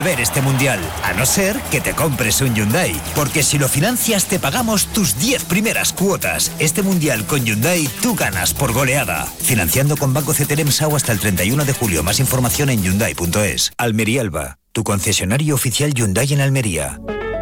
Ver este mundial, a no ser que te compres un Hyundai, porque si lo financias te pagamos tus 10 primeras cuotas. Este mundial con Hyundai tú ganas por goleada. Financiando con Banco CTLM SAU hasta el 31 de julio. Más información en Hyundai.es. Almería Elba, tu concesionario oficial Hyundai en Almería.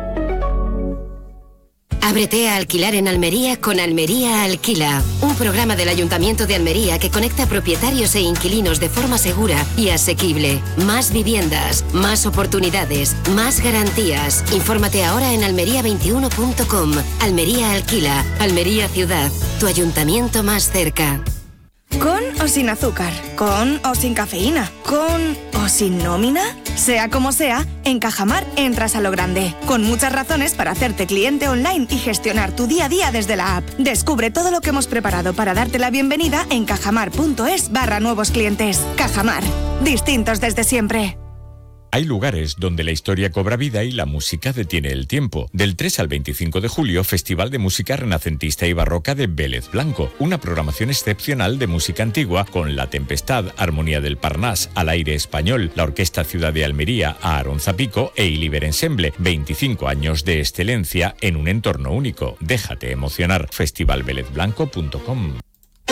Ábrete a alquilar en Almería con Almería Alquila, un programa del Ayuntamiento de Almería que conecta propietarios e inquilinos de forma segura y asequible. Más viviendas, más oportunidades, más garantías. Infórmate ahora en almería21.com. Almería Alquila, Almería Ciudad, tu ayuntamiento más cerca. ¿Con o sin azúcar? ¿Con o sin cafeína? ¿Con o sin nómina? Sea como sea, en Cajamar entras a lo grande, con muchas razones para hacerte cliente online y gestionar tu día a día desde la app. Descubre todo lo que hemos preparado para darte la bienvenida en cajamar.es/nuevos clientes. Cajamar, distintos desde siempre. Hay lugares donde la historia cobra vida y la música detiene el tiempo. Del 3 al 25 de julio, Festival de Música Renacentista y Barroca de Vélez Blanco. Una programación excepcional de música antigua con La Tempestad, Armonía del Parnás, Al Aire Español, la Orquesta Ciudad de Almería, Aarón Zapico e Iliber Ensemble. 25 años de excelencia en un entorno único. Déjate emocionar. festivalvelezblanco.com.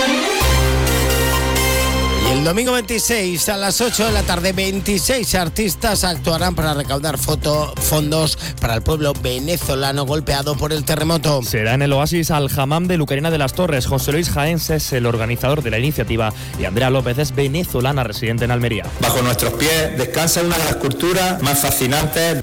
El domingo 26 a las 8 de la tarde, 26 artistas actuarán para recaudar fondos para el pueblo venezolano golpeado por el terremoto. Será en el Oasis Al Hammam de Lucarina de las Torres. José Luis Jaéns es el organizador de la iniciativa y Andrea López es venezolana residente en Almería. Bajo nuestros pies descansa una de las culturas más fascinantes.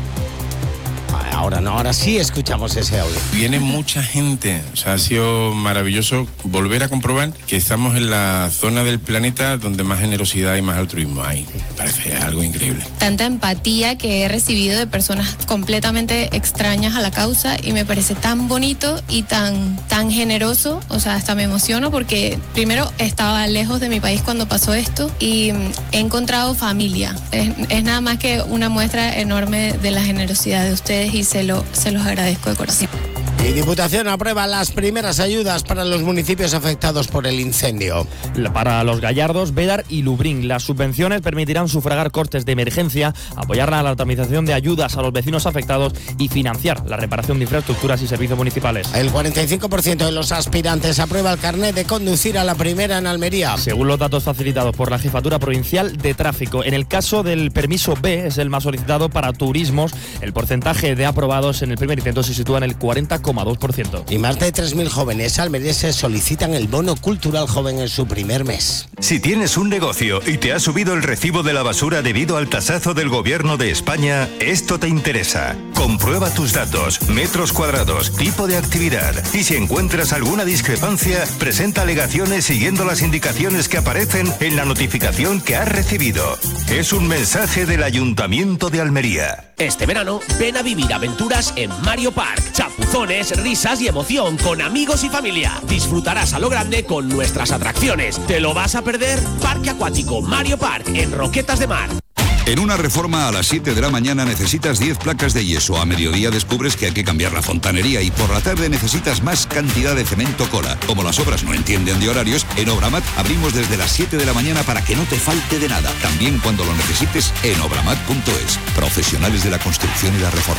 Ahora sí escuchamos ese audio. Viene mucha gente, o sea, ha sido maravilloso volver a comprobar que estamos en la zona del planeta donde más generosidad y más altruismo hay. Me parece algo increíble. Tanta empatía que he recibido de personas completamente extrañas a la causa y me parece tan bonito y tan generoso, o sea, hasta me emociono porque primero estaba lejos de mi país cuando pasó esto y he encontrado familia. Es nada más que una muestra enorme de la generosidad de ustedes y se los agradezco de corazón. Y Diputación aprueba las primeras ayudas para los municipios afectados por el incendio. Para los Gallardos, Bédar y Lubrín, las subvenciones permitirán sufragar costes de emergencia, apoyar la automatización de ayudas a los vecinos afectados y financiar la reparación de infraestructuras y servicios municipales. El 45% de los aspirantes aprueba el carnet de conducir a la primera en Almería. Según los datos facilitados por la Jefatura Provincial de Tráfico, en el caso del permiso B, es el más solicitado para turismos, el porcentaje de aprobados en el primer intento se sitúa en el 40,2%. Y más de 3.000 jóvenes almerienses solicitan el bono cultural joven en su primer mes. Si tienes un negocio y te ha subido el recibo de la basura debido al tasazo del Gobierno de España, esto te interesa. Comprueba tus datos, metros cuadrados, tipo de actividad y si encuentras alguna discrepancia, presenta alegaciones siguiendo las indicaciones que aparecen en la notificación que has recibido. Es un mensaje del Ayuntamiento de Almería. Este verano, ven a vivir aventuras en Mario Park. Chapuzones, risas y emoción con amigos y familia. Disfrutarás a lo grande con nuestras atracciones. ¿Te lo vas a perder? Parque Acuático Mario Park en Roquetas de Mar. En una reforma a las 7 de la mañana necesitas 10 placas de yeso. A mediodía descubres que hay que cambiar la fontanería y por la tarde necesitas más cantidad de cemento cola. Como las obras no entienden de horarios, en Obramat abrimos desde las 7 de la mañana para que no te falte de nada. También cuando lo necesites en obramat.es. Profesionales de la construcción y la reforma.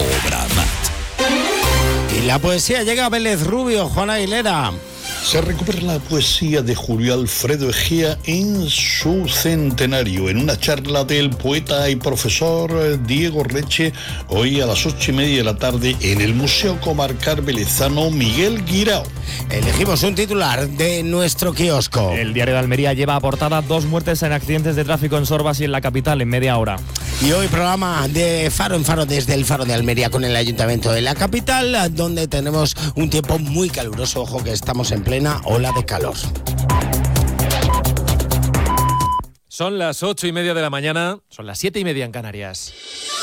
Obramat. Y la poesía llega a Vélez Rubio, Juan Aguilera. Se recupera la poesía de Julio Alfredo Egea en su centenario, en una charla del poeta y profesor Diego Reche, hoy a las 8:30 de la tarde en el Museo Comarcal Velezano Miguel Guirao. Elegimos un titular de nuestro kiosco. El Diario de Almería lleva a portada 2 muertes en accidentes de tráfico en Sorbas y en la capital en media hora. Y hoy programa de Faro en Faro desde el Faro de Almería con el Ayuntamiento de la capital, donde tenemos un tiempo muy caluroso. Ojo que estamos en plena ola de calor. Son las 8:30 de la mañana, son las 7:30 en Canarias.